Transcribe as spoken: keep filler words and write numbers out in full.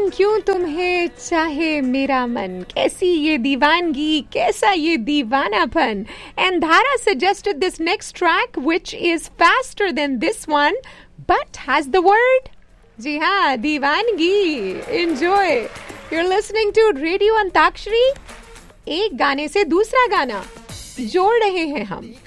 सनम क्यों तुम्हें चाहे मेरा मन, कैसी ये दीवानगी, कैसा ये दीवानापन. And Dhara suggested this next track which is faster than this one but has the word. जी हाँ, दीवानगी. Enjoy. You're listening to Radio Antakshari. एक गाने से दूसरा गाना जोड़ रहे हैं हम.